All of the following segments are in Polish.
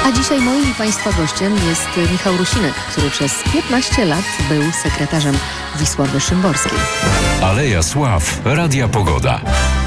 A dzisiaj moim Państwa gościem jest Michał Rusinek, który przez 15 lat był sekretarzem Wisławy Szymborskiej. Aleja Sław, Radia Pogoda.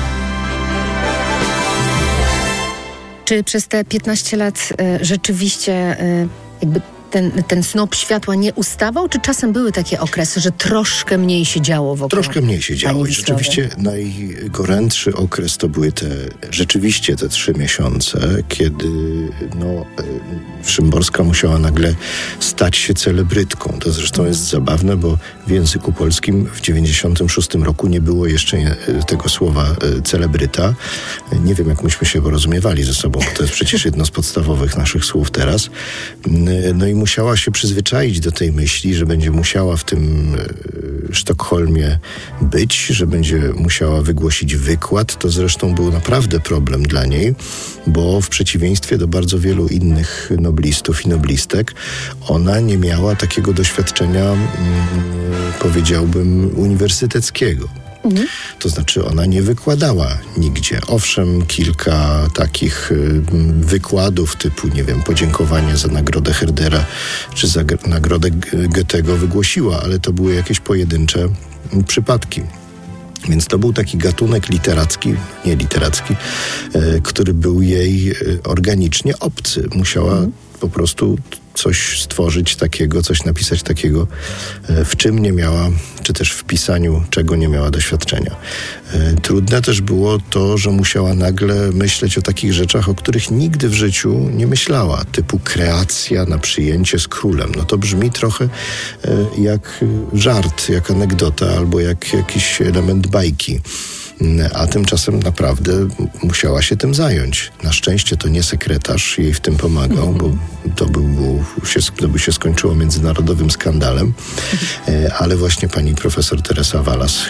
Czy przez te 15 lat rzeczywiście jakby ten snop światła nie ustawał, czy czasem były takie okresy, że troszkę mniej się działo wokół? Troszkę mniej się działo i rzeczywiście najgorętszy okres to były te 3 miesiące, kiedy Szymborska musiała nagle stać się celebrytką. To zresztą jest zabawne, bo w języku polskim w 96 roku nie było jeszcze tego słowa celebryta. Nie wiem, jak myśmy się porozumiewali ze sobą, bo to jest przecież jedno z podstawowych naszych słów teraz. No i musiała się przyzwyczaić do tej myśli, że będzie musiała w tym Sztokholmie być, że będzie musiała wygłosić wykład. To zresztą był naprawdę problem dla niej, bo w przeciwieństwie do bardzo wielu innych noblistów i noblistek, ona nie miała takiego doświadczenia, powiedziałbym, uniwersyteckiego. To znaczy ona nie wykładała nigdzie. Owszem, kilka takich wykładów typu, nie wiem, podziękowanie za nagrodę Herdera czy za nagrodę Goethego wygłosiła, ale to były jakieś pojedyncze przypadki. Więc to był taki gatunek literacki, który był jej organicznie obcy. Musiała po prostu coś stworzyć takiego, coś napisać takiego, w czym nie miała, czy też w pisaniu czego nie miała doświadczenia. Trudne też było to, że musiała nagle myśleć o takich rzeczach, o których nigdy w życiu nie myślała, typu kreacja na przyjęcie z królem. No to brzmi trochę jak żart, jak anegdota albo jak jakiś element bajki. A tymczasem naprawdę musiała się tym zająć. Na szczęście to nie sekretarz jej w tym pomagał, bo to by się skończyło międzynarodowym skandalem, ale właśnie pani profesor Teresa Walas,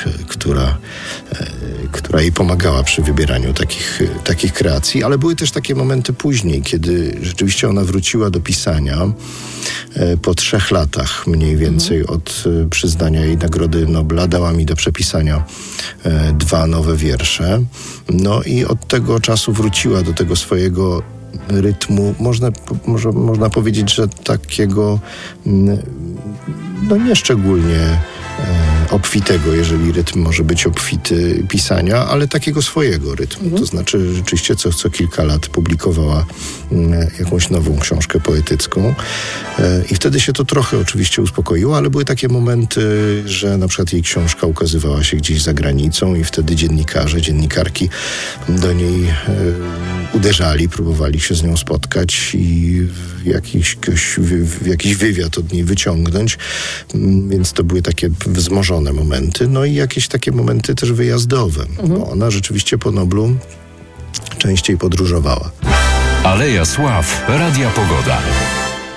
która jej pomagała przy wybieraniu takich kreacji, ale były też takie momenty później, kiedy rzeczywiście ona wróciła do pisania po 3 latach mniej więcej od przyznania jej Nagrody Nobla. Dała mi do przepisania 2 nowe wiersze. No i od tego czasu wróciła do tego swojego rytmu, można powiedzieć, że takiego nieszczególnie obfitego, jeżeli rytm może być obfity, pisania, ale takiego swojego rytmu. To znaczy rzeczywiście co kilka lat publikowała jakąś nową książkę poetycką i wtedy się to trochę oczywiście uspokoiło, ale były takie momenty, że na przykład jej książka ukazywała się gdzieś za granicą i wtedy dziennikarki do niej uderzali, próbowali się z nią spotkać i jakiś wywiad od niej wyciągnąć, więc to były takie wzmożone momenty, no i jakieś takie momenty też wyjazdowe, bo ona rzeczywiście po Noblu częściej podróżowała. Aleja Sław, Radia Pogoda.